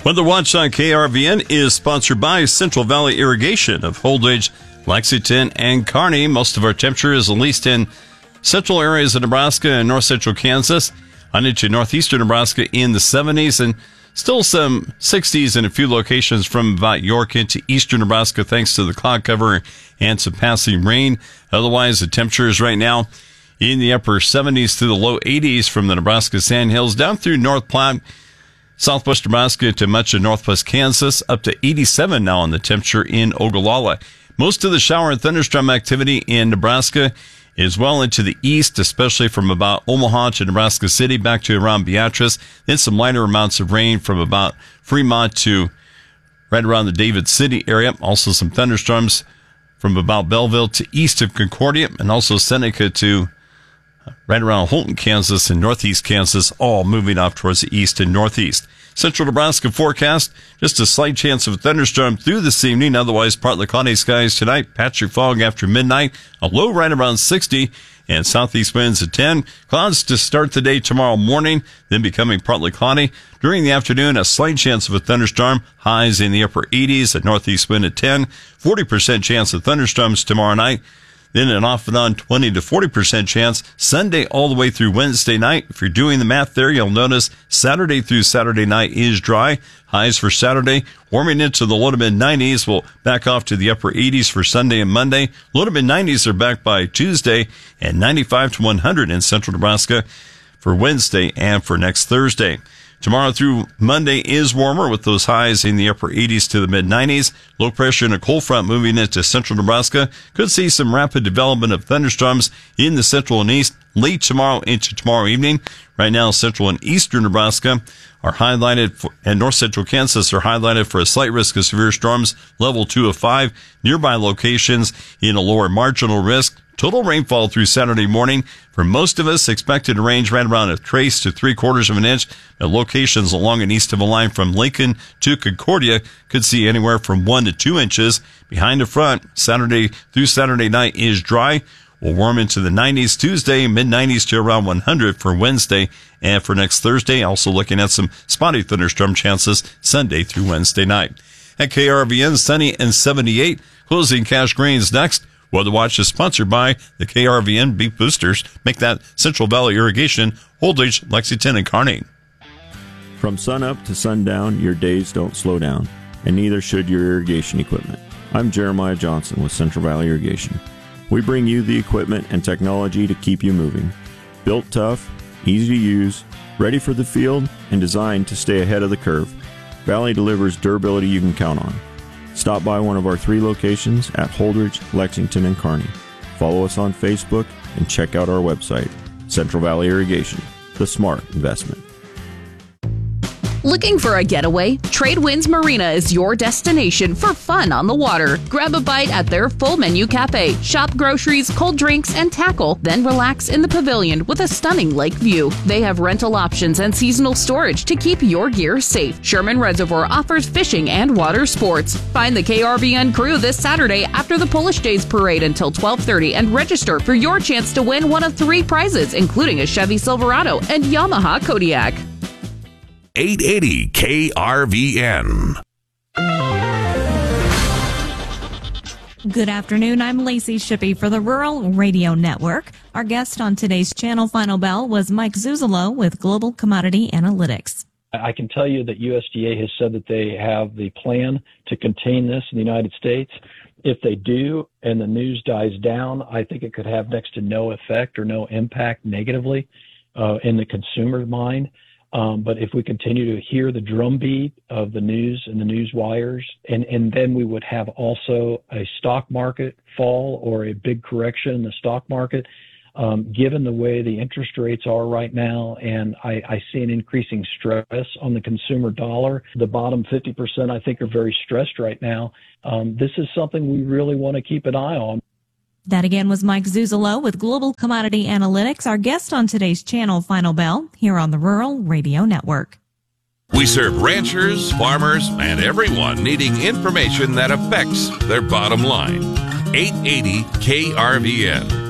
Weather Watch on KRVN is sponsored by Central Valley Irrigation of Holdridge, Lexington, and Kearney. Most of our temperature is at least in central areas of Nebraska and north central Kansas, on into northeastern Nebraska in the 70s, and still some 60s in a few locations from about York into eastern Nebraska thanks to the cloud cover and some passing rain. Otherwise, the temperatures right now in the upper 70s to the low 80s from the Nebraska Sandhills down through North Platte, southwest Nebraska to much of northwest Kansas, up to 87 now on the temperature in Ogallala. Most of the shower and thunderstorm activity in Nebraska is well into the east, especially from about Omaha to Nebraska City back to around Beatrice. Then some lighter amounts of rain from about Fremont to right around the David City area. Also some thunderstorms from about Belleville to east of Concordia, and also Seneca to right around Holton, Kansas, and northeast Kansas, all moving off towards the east and northeast. Central Nebraska forecast, just a slight chance of a thunderstorm through this evening. Otherwise, partly cloudy skies tonight. Patchy fog after midnight. A low right around 60 and southeast winds at 10. Clouds to start the day tomorrow morning, then becoming partly cloudy. During the afternoon, a slight chance of a thunderstorm. Highs in the upper 80s, a northeast wind at 10. 40% chance of thunderstorms tomorrow night. Then an off and on 20 to 40% chance Sunday all the way through Wednesday night. If you're doing the math there, you'll notice Saturday through Saturday night is dry. Highs for Saturday warming into the low to mid 90s. We'll back off to the upper 80s for Sunday and Monday. Low to mid 90s are back by Tuesday, and 95 to 100 in central Nebraska for Wednesday and for next Thursday. Tomorrow through Monday is warmer with those highs in the upper 80s to the mid 90s. Low pressure and a cold front moving into central Nebraska. Could see some rapid development of thunderstorms in the central and east late tomorrow into tomorrow evening. Right now, central and eastern Nebraska are highlighted and north central Kansas are highlighted for a slight risk of severe storms, level 2 of 5. Nearby locations in a lower marginal risk. Total rainfall through Saturday morning for most of us expected to range right around a trace to 3/4 of an inch. At locations along and east of a line from Lincoln to Concordia could see anywhere from 1 to 2 inches. Behind the front, Saturday through Saturday night is dry. We'll warm into the 90s Tuesday, mid-90s to around 100 for Wednesday. And for next Thursday, also looking at some spotty thunderstorm chances Sunday through Wednesday night. At KRVN, sunny and 78. Closing cash grains next. Weather Watch is sponsored by the KRVN Beef Boosters. Make that Central Valley Irrigation, Holdridge, Lexington, and Kearney. From sunup to sundown, your days don't slow down, and neither should your irrigation equipment. I'm Jeremiah Johnson with Central Valley Irrigation. We bring you the equipment and technology to keep you moving. Built tough, easy to use, ready for the field, and designed to stay ahead of the curve. Valley delivers durability you can count on. Stop by one of our 3 locations at Holdridge, Lexington, and Kearney. Follow us on Facebook and check out our website, Central Valley Irrigation, the smart investment. Looking for a getaway? Tradewinds Marina is your destination for fun on the water. Grab a bite at their full menu cafe, shop groceries, cold drinks, and tackle, then relax in the pavilion with a stunning lake view. They have rental options and seasonal storage to keep your gear safe. Sherman Reservoir offers fishing and water sports. Find the KRVN crew this Saturday after the Polish Days Parade until 12:30 and register for your chance to win one of 3 prizes, including a Chevy Silverado and Yamaha Kodiak. 880 KRVN. Good afternoon. I'm Lacey Shippey for the Rural Radio Network. Our guest on today's Channel Final Bell was Mike Zuzolo with Global Commodity Analytics. I can tell you that USDA has said that they have the plan to contain this in the United States. If they do and the news dies down, I think it could have next to no effect or no impact negatively in the consumer's mind. But if we continue to hear the drumbeat of the news and the news wires, and then we would have also a stock market fall or a big correction in the stock market, given the way the interest rates are right now, and I see an increasing stress on the consumer dollar. The bottom 50%, I think, are very stressed right now. This is something we really want to keep an eye on. That again was Mike Zuzolo with Global Commodity Analytics, our guest on today's Channel Final Bell here on the Rural Radio Network. We serve ranchers, farmers, and everyone needing information that affects their bottom line. 880 KRVN.